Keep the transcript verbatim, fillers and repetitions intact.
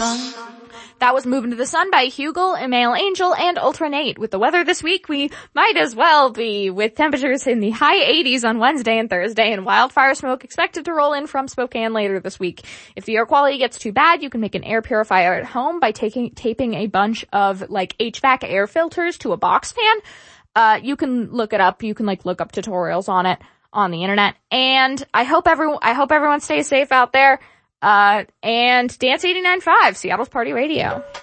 sun. That was Moving to the Sun by Hugel, Email Angel, and Ultra Nate. With the weather this week, we might as well be with temperatures in the high eighties on Wednesday and Thursday, and wildfire smoke expected to roll in from Spokane later this week. If the air quality gets too bad, you can make an air purifier at home by taking taping a bunch of, like, H V A C air filters to a box fan. Uh, you can look it up. You can, like, look up tutorials on it on the internet. And I hope everyone, I hope everyone stays safe out there. Uh, and Dance eighty-nine point five, Seattle's Party Radio.